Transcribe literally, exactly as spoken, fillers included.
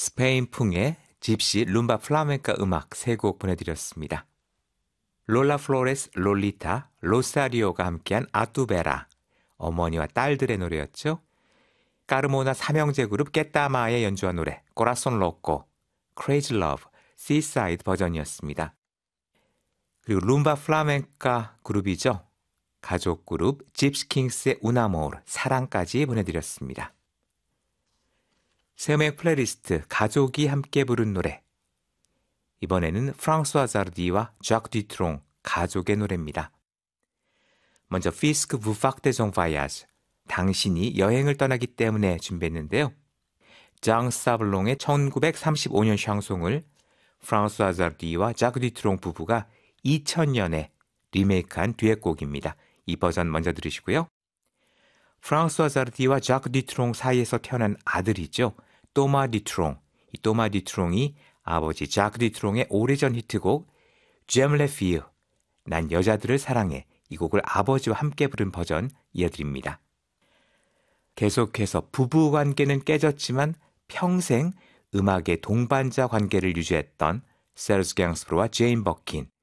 스페인풍의 집시, 룸바, 플라멘카 음악 세 곡 보내드렸습니다. 롤라 플로레스, 롤리타, 로사리오가 함께한 아뚜베라, 어머니와 딸들의 노래였죠. 까르모나 삼형제 그룹 깨따마의 연주한 노래 코라손 로꼬, 크레이지 러브, 시사이드 버전이었습니다. 그리고 룸바 플라멘카 그룹이죠. 가족 그룹 집스킹스의 우나모르, 사랑까지 보내드렸습니다. 세음의 플레이리스트 가족이 함께 부른 노래, 이번에는 프랑스와 자르디와 ዣ크 디트롱 가족의 노래입니다. 먼저 피스크 부팍 데종 바야즈, 당신이 여행을 떠나기 때문에 준비했는데요. 장 사블롱의 천구백삼십오 년 샹송을 프랑스와 자르디와 ዣ크 디트롱 부부가 이천 년에 리메이크한 듀엣곡입니다. 이 버전 먼저 들으시고요. 프랑스와 자르디와 ዣ크 디트롱 사이에서 태어난 아들이죠. 또마 디트롱. 이 또마 디트롱이 아버지 ዣ크 디트롱의 오래전 히트곡 J'aime les filles, 난 여자들을 사랑해, 이 곡을 아버지와 함께 부른 버전 이어드립니다. 계속해서 부부 관계는 깨졌지만 평생 음악의 동반자 관계를 유지했던 세르주 강스프로와 제인 버킨,